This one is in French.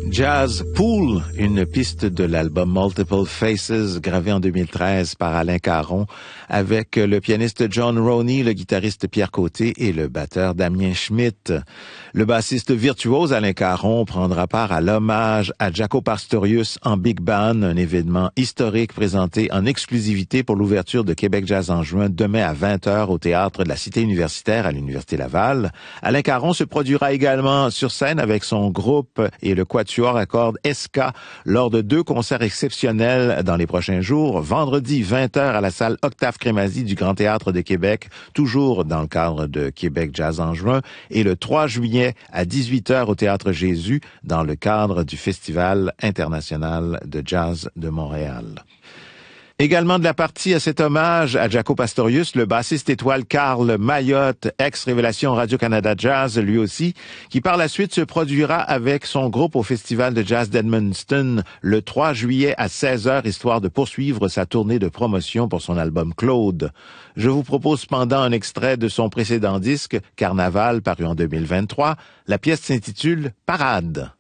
Jazz Pool, une piste de l'album Multiple Faces, gravé en 2013 par Alain Caron, avec le pianiste John Roney, le guitariste Pierre Côté et le batteur Damien Schmitt. Le bassiste virtuose Alain Caron prendra part à l'hommage à Jaco Pastorius en Big Band, un événement historique présenté en exclusivité pour l'ouverture de Québec Jazz en juin, demain à 20h au théâtre de la Cité universitaire à l'Université Laval. Alain Caron se produira également sur scène avec son groupe et le quatuor à cordes SK lors de 2 concerts exceptionnels dans les prochains jours. Vendredi 20h à la salle Octave Crémazie du Grand Théâtre de Québec, toujours dans le cadre de Québec Jazz en juin, et le 3 juillet à 18h au Théâtre Jésus dans le cadre du Festival international de jazz de Montréal. Également de la partie à cet hommage à Jaco Pastorius, le bassiste étoile Carl Mayotte, ex-révélation Radio-Canada Jazz, lui aussi, qui par la suite se produira avec son groupe au Festival de Jazz d'Edmundston le 3 juillet à 16h, histoire de poursuivre sa tournée de promotion pour son album Claude. Je vous propose cependant un extrait de son précédent disque, Carnaval, paru en 2023. La pièce s'intitule Parade.